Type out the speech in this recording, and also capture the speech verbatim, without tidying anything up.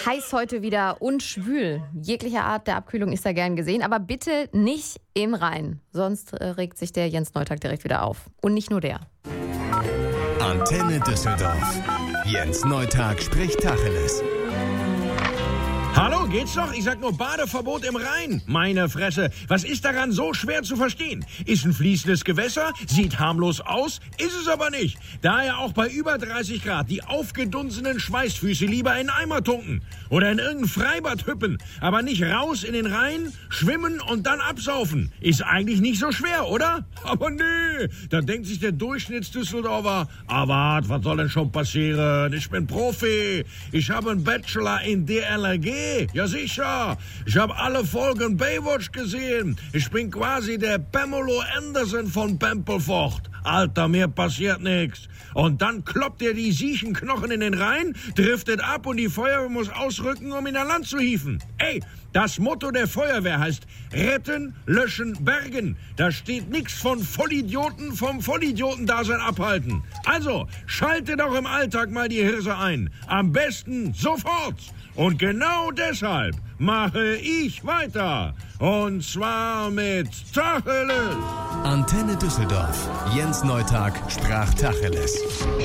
heiß heute wieder und schwül. Jegliche Art der Abkühlung ist da gern gesehen, aber bitte nicht im Rhein. Sonst äh, regt sich der Jens Neutag direkt wieder auf. Und nicht nur der. Antenne Düsseldorf. Jens Neutag spricht Tacheles. Hallo, geht's doch? Ich sag nur Badeverbot im Rhein. Meine Fresse, was ist daran so schwer zu verstehen? Ist ein fließendes Gewässer, sieht harmlos aus, ist es aber nicht. Daher auch bei über dreißig Grad die aufgedunsenen Schweißfüße lieber in Eimer tunken. Oder in irgendein Freibad hüppen, aber nicht raus in den Rhein, schwimmen und dann absaufen. Ist eigentlich nicht so schwer, oder? Aber nee, da denkt sich der Durchschnittsdüsseldorfer, aber was soll denn schon passieren? Ich bin Profi, ich habe einen Bachelor in D L R G. Ja sicher, ich habe alle Folgen Baywatch gesehen. Ich bin quasi der Pamela Anderson von Pempelfort. Alter, mir passiert nichts. Und dann kloppt er die siechen Knochen in den Rhein, driftet ab und die Feuerwehr muss ausrücken, um ihn an Land zu hieven. Ey, das Motto der Feuerwehr heißt retten, löschen, bergen. Da steht nichts von Vollidioten vom Vollidioten-Dasein abhalten. Also, schalte doch im Alltag mal die Hirse ein. Am besten sofort. Und genau deshalb mache ich weiter. Und zwar mit Tacheles. Antenne Düsseldorf. Jens Neutag sprach Tacheles.